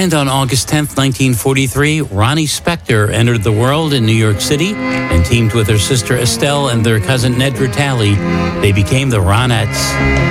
And on August 10th, 1943, Ronnie Spector entered the world in New York City and teamed with her sister Estelle and their cousin Nedra Talley. They became the Ronettes.